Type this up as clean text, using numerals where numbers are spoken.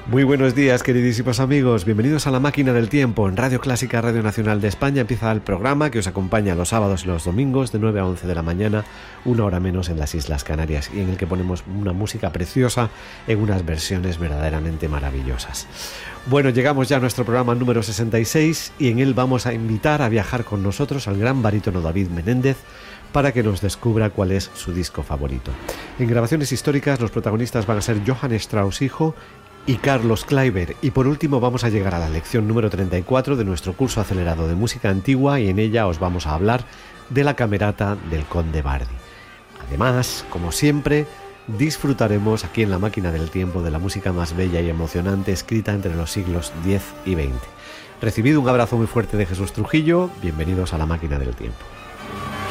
Muy buenos días, queridísimos amigos. Bienvenidos a La Máquina del Tiempo. En Radio Clásica, Radio Nacional de España empieza el programa que os acompaña los sábados y los domingos de 9 a 11 de la mañana, una hora menos en las Islas Canarias, y en el que ponemos una música preciosa en unas versiones verdaderamente maravillosas. Bueno, llegamos ya a nuestro programa número 66 y en él vamos a invitar a viajar con nosotros al gran barítono David Menéndez para que nos descubra cuál es su disco favorito. En grabaciones históricas los protagonistas van a ser Johann Strauss hijo y Carlos Kleiber, y por último vamos a llegar a la lección número 34 de nuestro curso acelerado de música antigua, y en ella os vamos a hablar de la camerata del Conde Bardi. Además, como siempre, disfrutaremos aquí en La Máquina del Tiempo de la música más bella y emocionante escrita entre los siglos X y XX. Recibido un abrazo muy fuerte de Jesús Trujillo, bienvenidos a La Máquina del Tiempo.